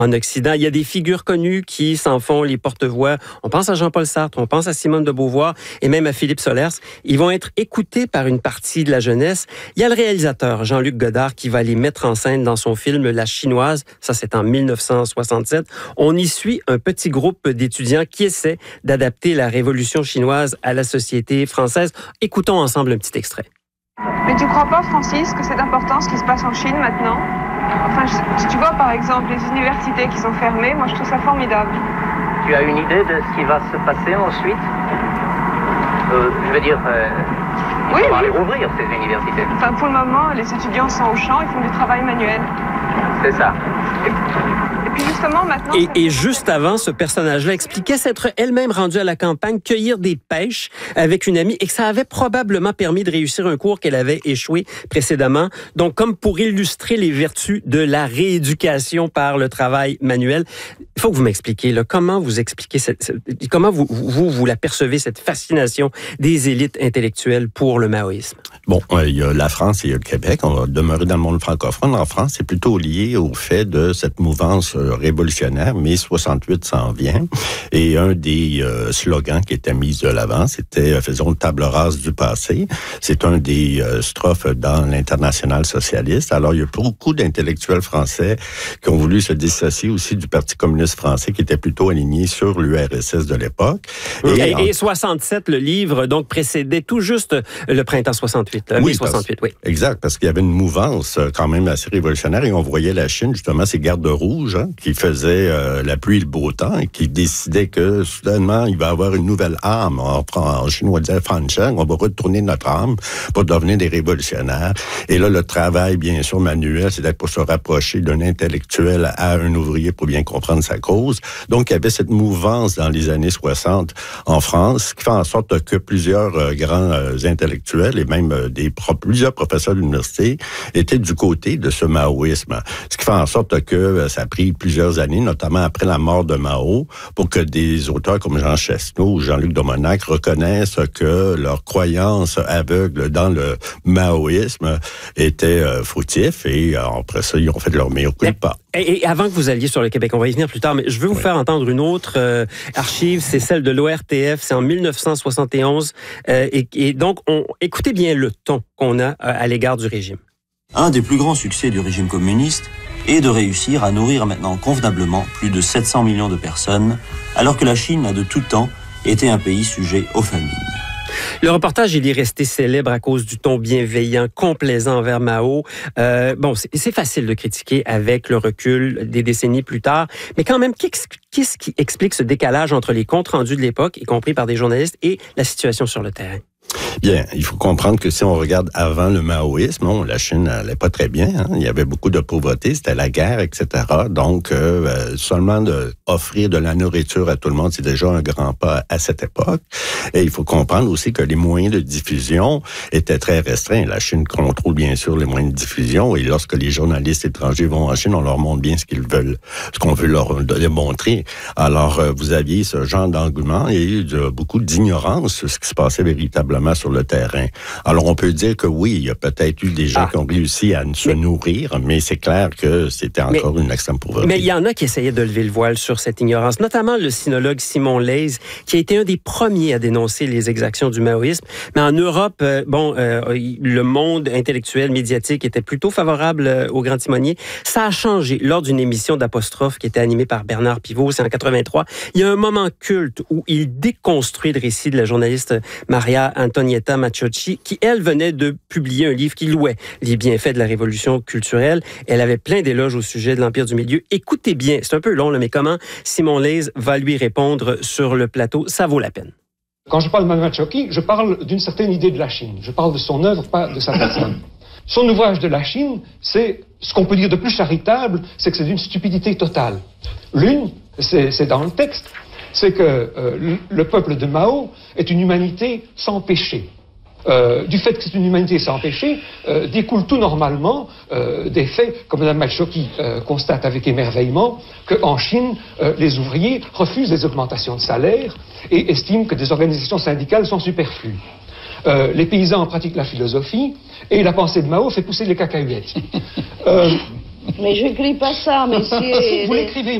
En Occident, il y a des figures connues qui s'en font les porte-voix. On pense à Jean-Paul Sartre, on pense à Simone de Beauvoir et même à Philippe Solers. Ils vont être écoutés par une partie de la jeunesse. Il y a le réalisateur Jean-Luc Godard qui va les mettre en scène dans son film La Chinoise. Ça, c'est en 1967. On y suit un petit groupe d'étudiants qui essaient d'adapter la révolution chinoise à la société française. Écoutons ensemble un petit extrait. Mais tu crois pas, Francis, que c'est important ce qui se passe en Chine maintenant? Enfin, tu vois, par exemple, les universités qui sont fermées, moi, je trouve ça formidable. Tu as une idée de ce qui va se passer ensuite? Je veux dire, oui, on va les rouvrir, ces universités. Enfin, pour le moment, les étudiants sont au champ, ils font du travail manuel. C'est ça. Et puis justement, maintenant... Et juste avant, ce personnage-là expliquait s'être elle-même rendue à la campagne cueillir des pêches avec une amie et que ça avait probablement permis de réussir un cours qu'elle avait échoué précédemment. Donc, comme pour illustrer les vertus de la rééducation par le travail manuel, il faut que vous m'expliquiez, là, comment vous expliquez comment vous la percevez, cette fascination des élites intellectuelles pour le maoïsme? Bon, il y a la France et il y a le Québec. On va demeurer dans le monde francophone. En France, c'est plutôt lié au fait de cette mouvance révolutionnaire. Mai 68 s'en vient. Et un des slogans qui était mis de l'avant, c'était « Faisons table rase du passé ». C'est un des strophes dans l'Internationale socialiste. Alors, il y a beaucoup d'intellectuels français qui ont voulu se dissocier aussi du Parti communiste français, qui était plutôt aligné sur l'URSS de l'époque. Et 67, le livre, donc, précédait tout juste le printemps 68. Oui, mai 68, oui. Exact, parce qu'il y avait une mouvance quand même assez révolutionnaire et on voyait la Chine, justement, ces gardes rouges qui faisaient la pluie et le beau temps et qui décidaient que, soudainement, il va y avoir une nouvelle âme. En chinois, on disait Fancheng, on va retourner notre âme pour devenir des révolutionnaires. Et là, le travail, bien sûr, manuel, c'est d'être pour se rapprocher d'un intellectuel à un ouvrier pour bien comprendre sa cause. Donc, il y avait cette mouvance dans les années 60 en France qui fait en sorte que plusieurs grands intellectuels et même plusieurs professeurs d'université étaient du côté de ce maoïsme. Ce qui fait en sorte que ça a pris plusieurs années, notamment après la mort de Mao, pour que des auteurs comme Jean Chesneau ou Jean-Luc Domonac reconnaissent que leur croyance aveugle dans le maoïsme était fautif et après ça, ils ont fait de leur meilleur culpa. Et avant que vous alliez sur le Québec, on va y venir plus tard, mais je veux vous faire entendre une autre archive, c'est celle de l'ORTF, c'est en 1971, et donc, écoutez bien le ton qu'on a à l'égard du régime. Un des plus grands succès du régime communiste est de réussir à nourrir maintenant convenablement plus de 700 millions de personnes, alors que la Chine a de tout temps été un pays sujet aux famines. Le reportage, il est resté célèbre à cause du ton bienveillant, complaisant envers Mao. C'est facile de critiquer avec le recul des décennies plus tard, mais quand même, qu'est-ce qui explique ce décalage entre les comptes rendus de l'époque, y compris par des journalistes, et la situation sur le terrain? Bien, il faut comprendre que si on regarde avant le maoïsme, la Chine n'allait pas très bien. Il y avait beaucoup de pauvreté, c'était la guerre, etc. Donc, seulement offrir de la nourriture à tout le monde, c'est déjà un grand pas à cette époque. Et il faut comprendre aussi que les moyens de diffusion étaient très restreints. La Chine contrôle bien sûr les moyens de diffusion et lorsque les journalistes étrangers vont en Chine, on leur montre bien ce qu'ils veulent, ce qu'on veut leur démontrer. Alors, vous aviez ce genre d'engouement et il y a eu beaucoup d'ignorance sur ce qui se passait véritablement sur le terrain. Alors, on peut dire que oui, il y a peut-être eu des gens qui ont réussi à se nourrir, mais c'est clair que c'était encore une extrême pauvreté. Mais il y en a qui essayaient de lever le voile sur cette ignorance, notamment le sinologue Simon Leys, qui a été un des premiers à dénoncer les exactions du maoïsme. Mais en Europe, le monde intellectuel, médiatique était plutôt favorable au grand timonier. Ça a changé lors d'une émission d'Apostrophe qui était animée par Bernard Pivot, c'est en 83. Il y a un moment culte où il déconstruit le récit de la journaliste Maria Antonietta Maciocchi, qui, elle, venait de publier un livre qui louait les bienfaits de la révolution culturelle. Elle avait plein d'éloges au sujet de l'Empire du Milieu. Écoutez bien, c'est un peu long, là, mais comment Simon Leys va lui répondre sur le plateau, ça vaut la peine. Quand je parle de Maciocchi, je parle d'une certaine idée de la Chine. Je parle de son œuvre, pas de sa personne. Son ouvrage de la Chine, c'est ce qu'on peut dire de plus charitable, c'est que c'est d'une stupidité totale. L'une, c'est dans le texte, c'est que le peuple de Mao est une humanité sans péché. Du fait que c'est une humanité sans péché, découle tout normalement des faits, comme Mme Maciocchi constate avec émerveillement, qu'en Chine, les ouvriers refusent les augmentations de salaire et estiment que des organisations syndicales sont superflues. Les paysans pratiquent la philosophie et la pensée de Mao fait pousser les cacahuètes. Mais j'écris pas ça, messieurs. Vous l'écrivez.